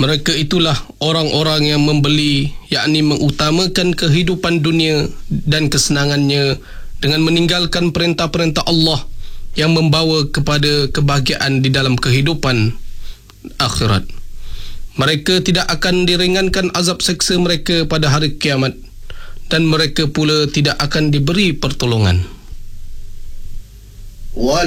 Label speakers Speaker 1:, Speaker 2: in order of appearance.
Speaker 1: Mereka itulah orang-orang yang membeli, yakni mengutamakan kehidupan dunia dan kesenangannya dengan meninggalkan perintah-perintah Allah yang membawa kepada kebahagiaan di dalam kehidupan akhirat. Mereka tidak akan diringankan azab seksa mereka pada hari kiamat, dan mereka pula tidak akan diberi pertolongan.